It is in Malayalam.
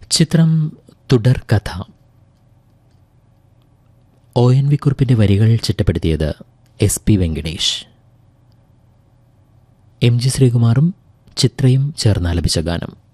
ചിത്രം തുടർകഥ. ONV കുറുപ്പിന്റെ വരികൾ ചിട്ടപ്പെടുത്തിയത് SP വെങ്കടേഷ്. MG ശ്രീകുമാറും ചിത്രയും ചേർന്നാലപിച്ച ഗാനം.